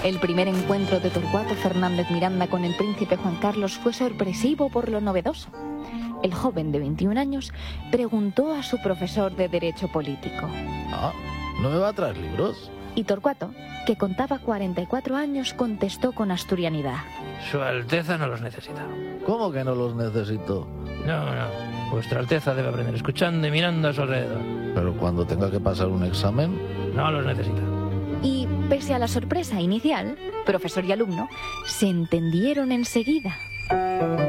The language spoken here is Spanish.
El primer encuentro de Torcuato Fernández Miranda con el príncipe Juan Carlos fue sorpresivo por lo novedoso. El joven de 21 años preguntó a su profesor de Derecho Político. ¿No me va a traer libros? Y Torcuato, que contaba 44 años, contestó con asturianidad. Su Alteza no los necesita. ¿Cómo que no los necesito? No. Vuestra Alteza debe aprender escuchando y mirando a su alrededor. Pero cuando tenga que pasar un examen... No los necesita. Y, pese a la sorpresa inicial, profesor y alumno se entendieron enseguida.